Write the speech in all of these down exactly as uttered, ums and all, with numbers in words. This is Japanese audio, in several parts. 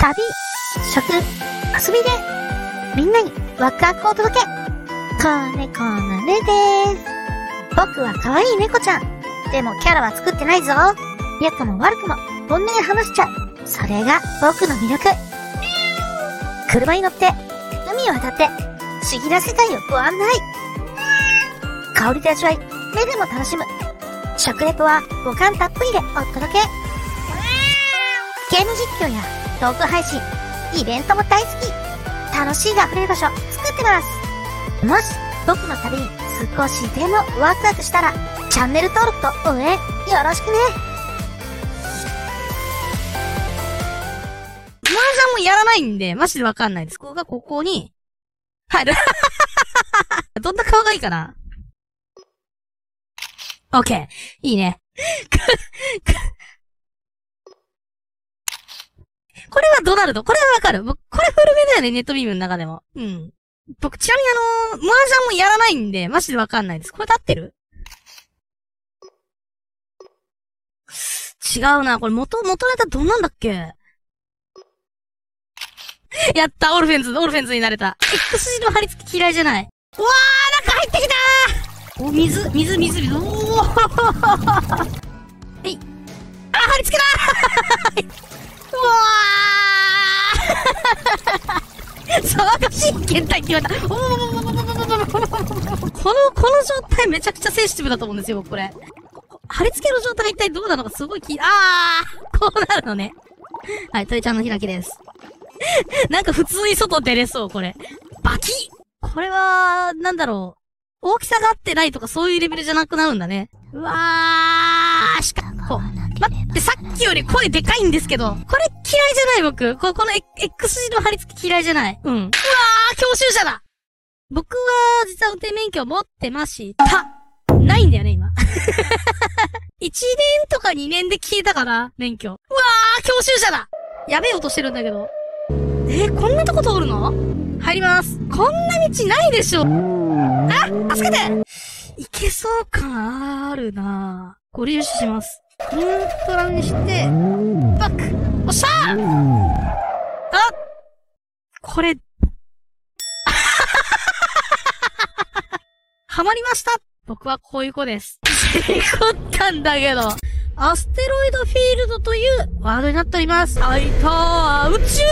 旅、食、遊びで、みんなにワクワクを届け。子猫のねです。僕は可愛い猫ちゃん。でもキャラは作ってないぞ。良くも悪くも本音で話しちゃう。それが僕の魅力。車に乗って、海を渡って、不思議な世界をご案内。香りで味わい、目でも楽しむ。食レポは五感たっぷりでお届け。ゲーム実況やトーク配信、イベントも大好き。楽しいが溢れる場所作ってます。もし僕の旅に少しでもワクワクしたら、チャンネル登録と応援よろしくね。 マージャンもやらないんで、マジでわかんないです。ここがここに入る。どんな顔がいいかな。オッケー。いいね。これはドナルド。これはわかる。僕、これ古めだよね、ネットビームの中でも。うん。僕、ちなみにあのー、マージャンもやらないんで、マジでわかんないです。これで合ってる？違うな。これ元、元ネタどんなんだっけ？やった、オルフェンズ、オルフェンズになれた。X 字の貼り付き嫌いじゃない。うわー、中入ってきたー！お、水、水、水、水、おーはい。あ、貼り付けたーうわー騒がしい検体って言われた。おーこの、この状態めちゃくちゃセンシティブだと思うんですよ、僕これ。貼り付けの状態が一体どうなのかすごい気、あーこうなるのね。はい、鳥ちゃんの開きです。なんか普通に外出れそう、これ。バキッこれは、なんだろう。大きさが合ってないとかそういうレベルじゃなくなるんだね。うわーしかこう。待って、さっきより声でかいんですけど。これ嫌いじゃない僕。こ、この X 字の貼り付き嫌いじゃない。うん。うわー教習車だ僕は、実は運転免許を持ってました。ないんだよね、今。いちねんとかにねんで消えたかな免許。うわー教習車だやべえ音してるんだけど。えー、こんなとこ通るの？入ります。こんな道ないでしょ。あ助けていけそう感あるなぁ。ご利用します。コントラにして、バックおっしゃーあこれ、はまりました僕はこういう子です。事故ったんだけど。アステロイドフィールドというワードになっております。あいたー宇宙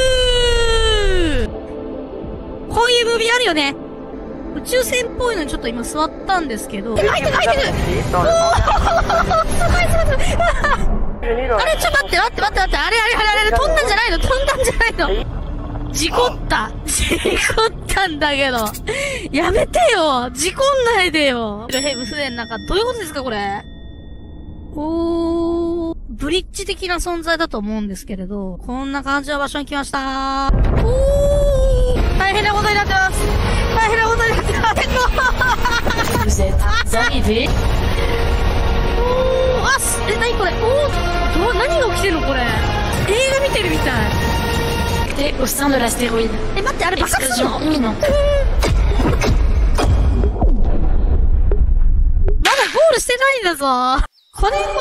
こういうムービーあるよね。宇宙船っぽいのにちょっと今座ったんですけど。入ってる入ってるおーすごいすごいすごいあれちょっと待って待って待って待って。あれあれあれあれ飛んだんじゃないの飛んだんじゃないの事故った事故ったんだけど。やめてよ事故んないでよヘブ船の中どういうことですかこれおー、ブリッジ的な存在だと思うんですけれど、こんな感じの場所に来ましたー。おー、大変なことになってます。大変なことになってます。おー、あ、え、なにこれおー、ど、何が起きてるのこれ。映画見てるみたい。え、au sein de l'astéroïde。え、待って、あれ爆発するの？まだゴールしてないんだぞ。これ